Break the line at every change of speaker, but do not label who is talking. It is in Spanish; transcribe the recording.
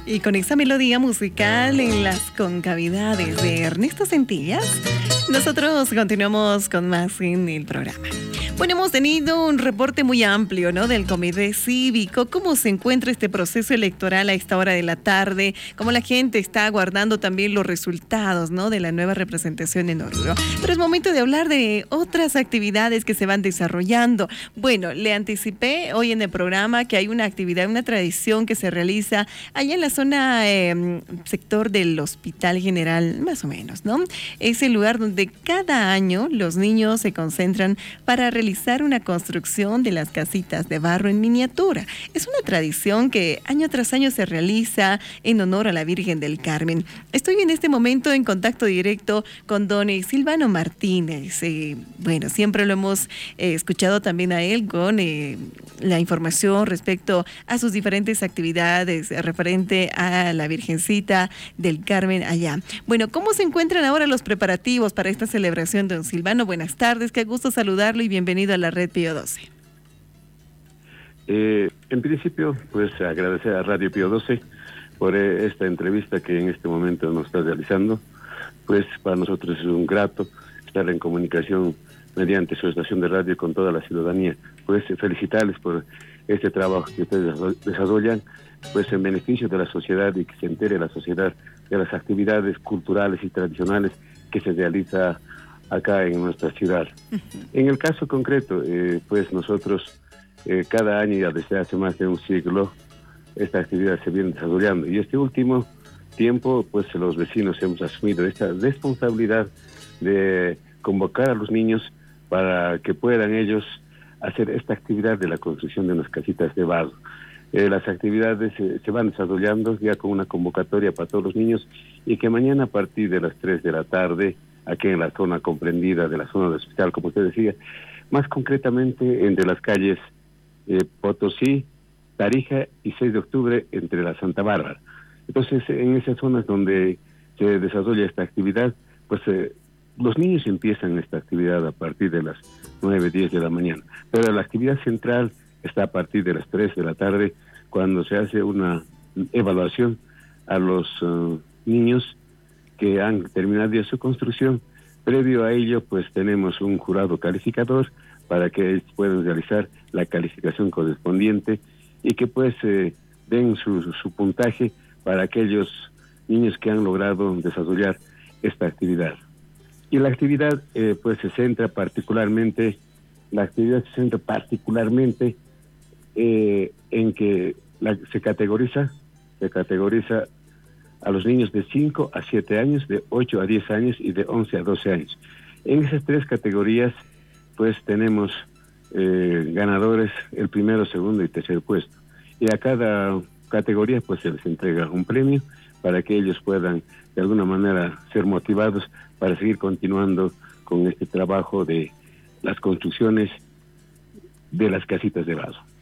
Y con esa melodía musical en las concavidades de Ernesto Centillas, nosotros continuamos con más en el programa. Bueno, hemos tenido un reporte muy amplio, ¿no?, del Comité Cívico. ¿Cómo se encuentra este proceso electoral a esta hora de la tarde? ¿Cómo la gente está aguardando también los resultados, ¿no?, de la nueva representación en Oruro? Pero es momento de hablar de otras actividades que se van desarrollando. Bueno, le anticipé hoy en el programa que hay una actividad, una tradición que se realiza allá en la zona, sector del Hospital General, más o menos, ¿no? Es el lugar donde cada año los niños se concentran para realizar una construcción de las casitas de barro en miniatura. Es una tradición que año tras año se realiza en honor a la Virgen del Carmen. Estoy en este momento en contacto directo con don Silvano Martínez. Bueno, siempre lo hemos escuchado también a él con la información respecto a sus diferentes actividades referente a la Virgencita del Carmen allá. Bueno, ¿cómo se encuentran ahora los preparativos para esta celebración, don Silvano? Buenas tardes, qué gusto saludarlo y bienvenido a la Red Pío XII.
En principio, pues agradecer a Radio Pío XII por esta entrevista que en este momento nos está realizando. Pues para nosotros es un grato estar en comunicación mediante su estación de radio con toda la ciudadanía. Pues felicitarles por este trabajo que ustedes desarrollan, pues en beneficio de la sociedad y que se entere la sociedad de las actividades culturales y tradicionales que se realiza acá en nuestra ciudad. En el caso concreto, pues nosotros cada año, ya desde hace más de un siglo, esta actividad se viene desarrollando. Y este último tiempo, pues los vecinos hemos asumido esta responsabilidad de convocar a los niños para que puedan ellos hacer esta actividad de la construcción de unas casitas de barro. Las actividades se van desarrollando ya con una convocatoria para todos los niños y que mañana a partir de las 3 de la tarde, aquí en la zona comprendida de la zona del hospital, como usted decía, más concretamente entre las calles Potosí, Tarija y 6 de octubre entre la Santa Bárbara. Entonces, en esas zonas donde se desarrolla esta actividad, pues los niños empiezan esta actividad a partir de las 9, 10 de la mañana. Pero la actividad central está a partir de las 3 de la tarde, cuando se hace una evaluación a los niños que han terminado ya su construcción. Previo a ello, pues tenemos un jurado calificador para que ellos puedan realizar la calificación correspondiente y que pues den su puntaje para aquellos niños que han logrado desarrollar esta actividad. Y la actividad pues se centra particularmente en que se categoriza a los niños de 5 a 7 años, de 8 a 10 años y de 11 a 12 años. En esas 3 categorías, pues tenemos ganadores, el primero, segundo y tercer puesto. Y a cada categoría, pues se les entrega un premio para que ellos puedan, de alguna manera, ser motivados para seguir continuando con este trabajo de las construcciones de las casitas de barro.